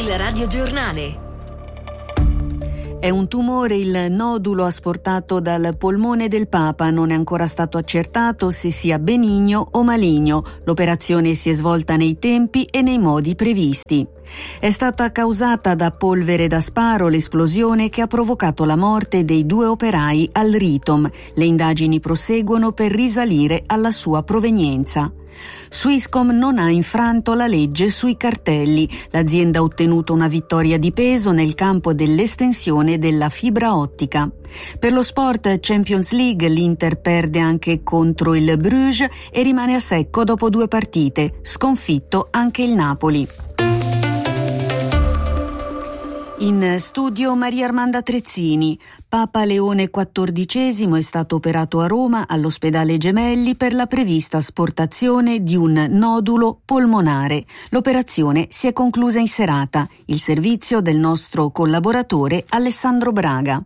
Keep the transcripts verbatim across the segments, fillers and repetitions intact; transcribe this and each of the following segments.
Il radiogiornale. È un tumore il nodulo asportato dal polmone del Papa. Non è ancora stato accertato se sia benigno o maligno. L'operazione si è svolta nei tempi e nei modi previsti. È stata causata da polvere da sparo l'esplosione che ha provocato la morte dei due operai al Ritom. Le indagini proseguono per risalire alla sua provenienza. Swisscom non ha infranto la legge sui cartelli. L'azienda ha ottenuto una vittoria di peso nel campo dell'estensione della fibra ottica. Per lo sport Champions League l'Inter perde anche contro il Bruges e rimane a secco dopo due partite. Sconfitto anche il Napoli. In studio Maria Armanda Trezzini. Papa Leone quattordicesimo è stato operato a Roma all'ospedale Gemelli per la prevista asportazione di un nodulo polmonare. L'operazione si è conclusa in serata. Il servizio del nostro collaboratore Alessandro Braga.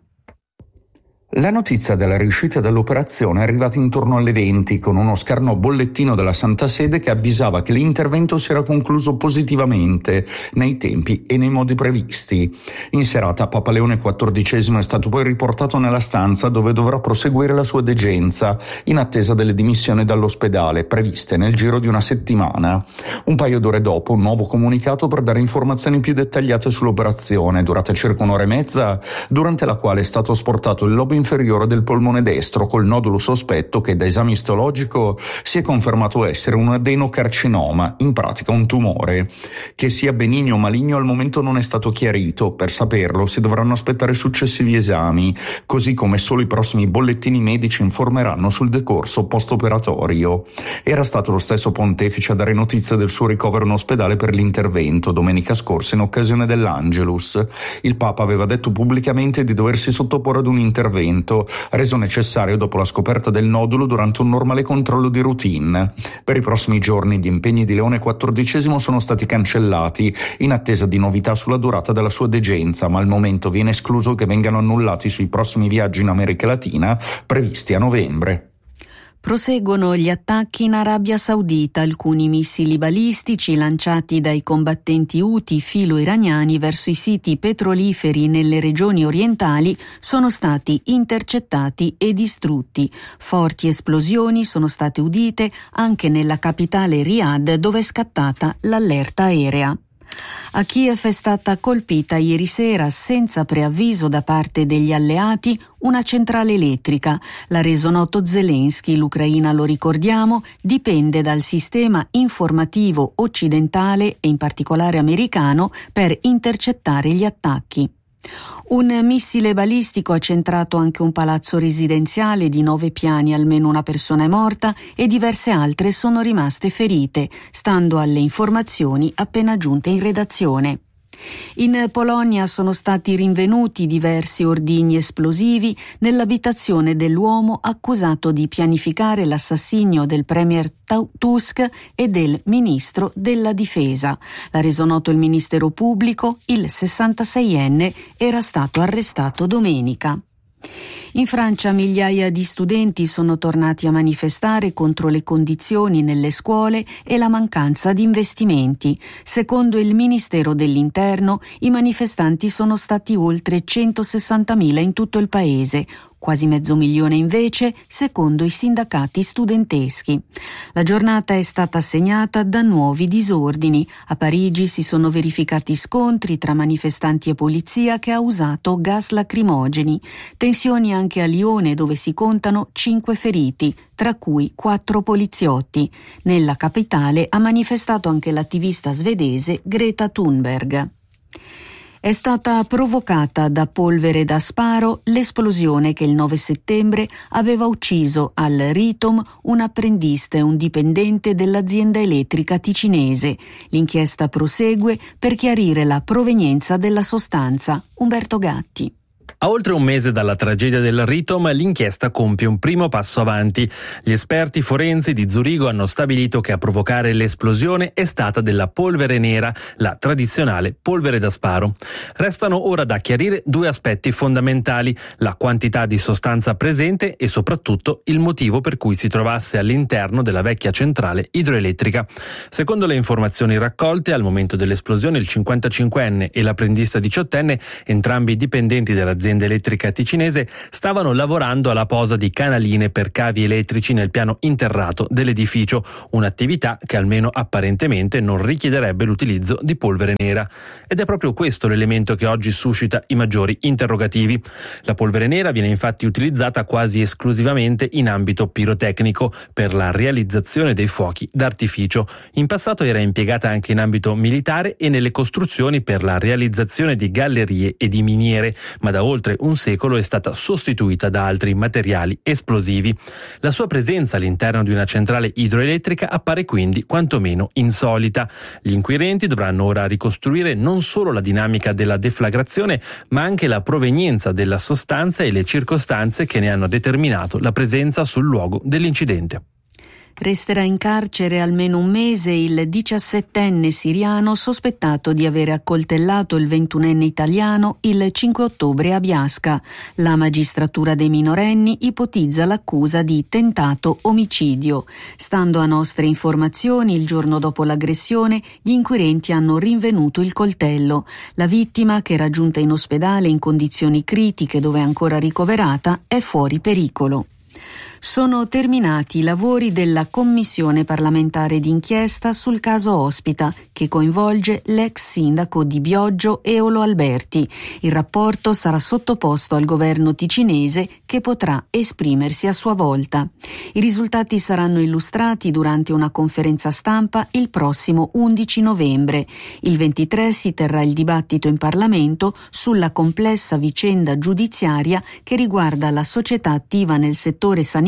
La notizia della riuscita dell'operazione è arrivata intorno alle venti con uno scarno bollettino della Santa Sede che avvisava che l'intervento si era concluso positivamente nei tempi e nei modi previsti. In serata Papa Leone quattordicesimo è stato poi riportato nella stanza dove dovrà proseguire la sua degenza in attesa delle dimissioni dall'ospedale previste nel giro di una settimana. Un paio d'ore dopo un nuovo comunicato per dare informazioni più dettagliate sull'operazione durata circa un'ora e mezza, durante la quale è stato asportato il lobo inferiore del polmone destro col nodulo sospetto che da esame istologico si è confermato essere un adenocarcinoma, in pratica un tumore. Che sia benigno o maligno al momento non è stato chiarito. Per saperlo si dovranno aspettare successivi esami, così come solo i prossimi bollettini medici informeranno sul decorso post-operatorio. Era stato lo stesso pontefice a dare notizia del suo ricovero in ospedale per l'intervento domenica scorsa in occasione dell'Angelus. Il Papa aveva detto pubblicamente di doversi sottoporre ad un intervento reso necessario dopo la scoperta del nodulo durante un normale controllo di routine. Per i prossimi giorni gli impegni di Leone quattordicesimo sono stati cancellati in attesa di novità sulla durata della sua degenza, ma al momento viene escluso che vengano annullati sui prossimi viaggi in America Latina previsti a novembre. Proseguono gli attacchi in Arabia Saudita. Alcuni missili balistici lanciati dai combattenti Houthi filo-iraniani verso i siti petroliferi nelle regioni orientali sono stati intercettati e distrutti. Forti esplosioni sono state udite anche nella capitale Riyadh, dove è scattata l'allerta aerea. A Kiev è stata colpita ieri sera, senza preavviso da parte degli alleati, una centrale elettrica. L'ha reso noto Zelensky. L'Ucraina, lo ricordiamo, dipende dal sistema informativo occidentale e in particolare americano per intercettare gli attacchi. Un missile balistico ha centrato anche un palazzo residenziale di nove piani, almeno una persona è morta e diverse altre sono rimaste ferite, stando alle informazioni appena giunte in redazione. In Polonia sono stati rinvenuti diversi ordigni esplosivi nell'abitazione dell'uomo accusato di pianificare l'assassinio del premier Tusk e del ministro della difesa. L'ha reso noto il Ministero Pubblico. Il sessantaseienne era stato arrestato domenica. In Francia migliaia di studenti sono tornati a manifestare contro le condizioni nelle scuole e la mancanza di investimenti. Secondo il Ministero dell'Interno, i manifestanti sono stati oltre centosessantamila in tutto il paese, quasi mezzo milione invece secondo i sindacati studenteschi. La giornata è stata segnata da nuovi disordini. A Parigi si sono verificati scontri tra manifestanti e polizia che ha usato gas lacrimogeni. Tensioni anche a Lione, dove si contano cinque feriti, tra cui quattro poliziotti. Nella capitale ha manifestato anche l'attivista svedese Greta Thunberg. È stata provocata da polvere da sparo l'esplosione che il nove settembre aveva ucciso al Ritom un apprendista e un dipendente dell'azienda elettrica ticinese. L'inchiesta prosegue per chiarire la provenienza della sostanza. Umberto Gatti. A oltre un mese dalla tragedia del Ritom, l'inchiesta compie un primo passo avanti. Gli esperti forensi di Zurigo hanno stabilito che a provocare l'esplosione è stata della polvere nera, la tradizionale polvere da sparo. Restano ora da chiarire due aspetti fondamentali: la quantità di sostanza presente e soprattutto il motivo per cui si trovasse all'interno della vecchia centrale idroelettrica. Secondo le informazioni raccolte, al momento dell'esplosione il cinquantacinquenne e l'apprendista diciottenne, entrambi dipendenti dell'azienda elettrica ticinese, stavano lavorando alla posa di canaline per cavi elettrici nel piano interrato dell'edificio, un'attività che almeno apparentemente non richiederebbe l'utilizzo di polvere nera. Ed è proprio questo l'elemento che oggi suscita i maggiori interrogativi. La polvere nera viene infatti utilizzata quasi esclusivamente in ambito pirotecnico per la realizzazione dei fuochi d'artificio. In passato era impiegata anche in ambito militare e nelle costruzioni per la realizzazione di gallerie e di miniere, ma da oltre un secolo è stata sostituita da altri materiali esplosivi. La sua presenza all'interno di una centrale idroelettrica appare quindi quantomeno insolita. Gli inquirenti dovranno ora ricostruire non solo la dinamica della deflagrazione, ma anche la provenienza della sostanza e le circostanze che ne hanno determinato la presenza sul luogo dell'incidente. Resterà in carcere almeno un mese il diciassettenne siriano sospettato di aver accoltellato il ventunenne italiano il cinque ottobre a Biasca. La magistratura dei minorenni ipotizza l'accusa di tentato omicidio. Stando a nostre informazioni, il giorno dopo l'aggressione, gli inquirenti hanno rinvenuto il coltello. La vittima, che era giunta in ospedale in condizioni critiche dove è ancora ricoverata, è fuori pericolo. Sono terminati i lavori della commissione parlamentare d'inchiesta sul caso Ospita, che coinvolge l'ex sindaco di Bioggio Eolo Alberti. Il rapporto sarà sottoposto al governo ticinese, che potrà esprimersi a sua volta. I risultati saranno illustrati durante una conferenza stampa il prossimo undici novembre. Il ventitré si terrà il dibattito in Parlamento sulla complessa vicenda giudiziaria che riguarda la società attiva nel settore sanitario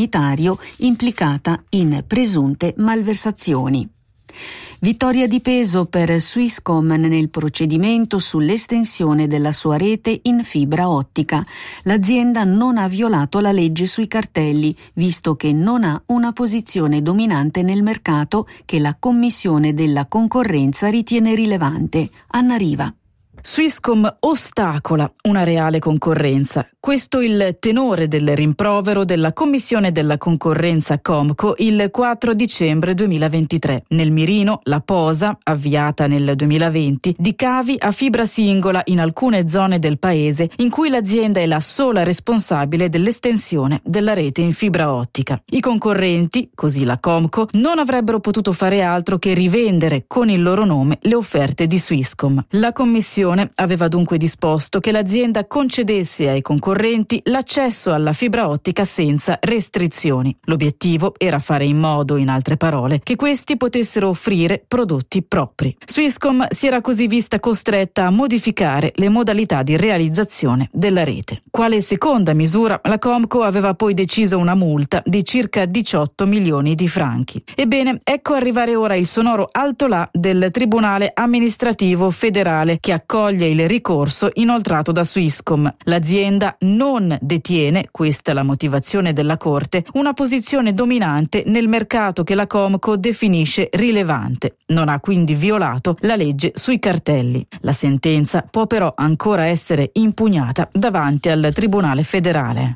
implicata in presunte malversazioni. Vittoria di peso per Swisscom nel procedimento sull'estensione della sua rete in fibra ottica. L'azienda non ha violato la legge sui cartelli, visto che non ha una posizione dominante nel mercato che la Commissione della Concorrenza ritiene rilevante. Anna Riva. Swisscom ostacola una reale concorrenza. Questo il tenore del rimprovero della Commissione della Concorrenza Comco il quattro dicembre duemilaventitré. Nel mirino la posa, avviata nel duemilaventi, di cavi a fibra singola in alcune zone del paese in cui l'azienda è la sola responsabile dell'estensione della rete in fibra ottica. I concorrenti, così la Comco, non avrebbero potuto fare altro che rivendere con il loro nome le offerte di Swisscom. La Commissione aveva dunque disposto che l'azienda concedesse ai concorrenti l'accesso alla fibra ottica senza restrizioni. L'obiettivo era fare in modo, in altre parole, che questi potessero offrire prodotti propri. Swisscom si era così vista costretta a modificare le modalità di realizzazione della rete. Quale seconda misura, la Comco aveva poi deciso una multa di circa diciotto milioni di franchi. Ebbene, ecco arrivare ora il sonoro altolà del Tribunale Amministrativo Federale, che accoglie il ricorso inoltrato da Swisscom. L'azienda non detiene, questa è la motivazione della Corte, una posizione dominante nel mercato che la Comco definisce rilevante. Non ha quindi violato la legge sui cartelli. La sentenza può però ancora essere impugnata davanti al Tribunale Federale.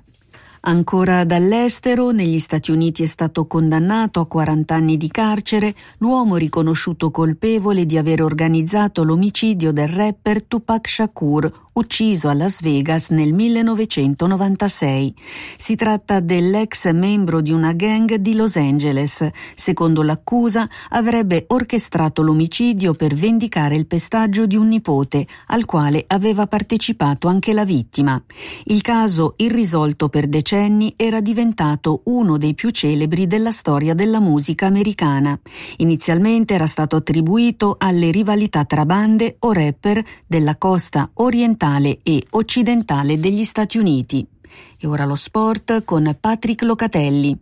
Ancora dall'estero, negli Stati Uniti è stato condannato a quaranta anni di carcere l'uomo riconosciuto colpevole di aver organizzato l'omicidio del rapper Tupac Shakur, ucciso a Las Vegas nel millenovecentonovantasei. Si tratta dell'ex membro di una gang di Los Angeles. Secondo l'accusa, avrebbe orchestrato l'omicidio per vendicare il pestaggio di un nipote, al quale aveva partecipato anche la vittima. Il caso, irrisolto per decenni, era diventato uno dei più celebri della storia della musica americana. Inizialmente era stato attribuito alle rivalità tra bande o rapper della costa orientale e occidentale degli Stati Uniti. E ora lo sport con Patrick Locatelli.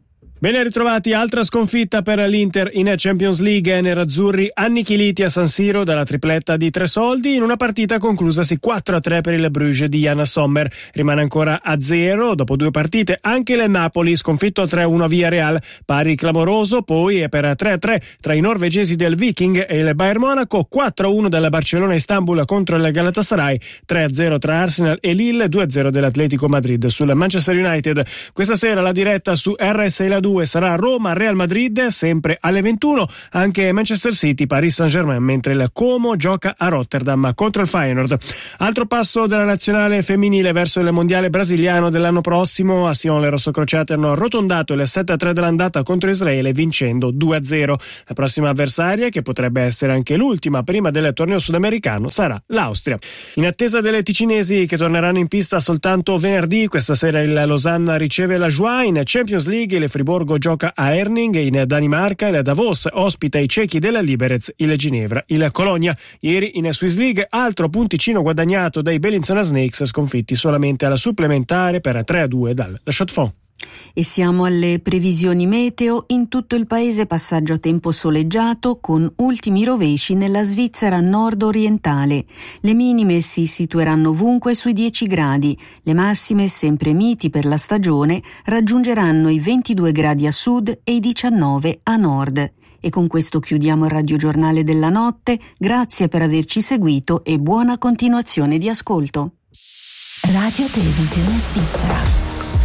Ben ritrovati, altra sconfitta per l'Inter in Champions League, nerazzurri annichiliti a San Siro dalla tripletta di Tresoldi in una partita conclusasi quattro a tre per il Bruges di Jan Sommer. Rimane ancora a zero dopo due partite anche il Napoli, sconfitto tre a uno a Villarreal, pari clamoroso poi è per tre a tre tra i norvegesi del Viking e il Bayern Monaco, quattro a uno della Barcellona Istanbul contro il Galatasaray, tre a zero tra Arsenal e Lille, due a zero dell'Atletico Madrid sul Manchester United. Questa sera la diretta su R S L due sarà Roma-Real Madrid, sempre alle ventuno, anche Manchester City-Paris Saint-Germain, mentre il Como gioca a Rotterdam contro il Feyenoord. Altro passo della nazionale femminile verso il mondiale brasiliano dell'anno prossimo. A Sion le rossocrociate hanno arrotondato il sette a tre dell'andata contro Israele vincendo due a zero. La prossima avversaria, che potrebbe essere anche l'ultima prima del torneo sudamericano, sarà l'Austria. In attesa delle ticinesi che torneranno in pista soltanto venerdì, questa sera il Losanna riceve la Joie. In Champions League il Friburgo gioca a Herning, in Danimarca il Davos ospita i cechi della Liberec, il Ginevra il Colonia. Ieri in Swiss League altro punticino guadagnato dai Bellinzona Snakes, sconfitti solamente alla supplementare per tre a due dal Chaux-de-Fonds. E siamo alle previsioni meteo. In tutto il paese passaggio a tempo soleggiato con ultimi rovesci nella Svizzera nord-orientale. Le minime si situeranno ovunque sui dieci gradi, le massime, sempre miti per la stagione, raggiungeranno i ventidue gradi a sud e i diciannove a nord. E con questo chiudiamo il radiogiornale della notte. Grazie per averci seguito e buona continuazione di ascolto. Radio Televisione Svizzera.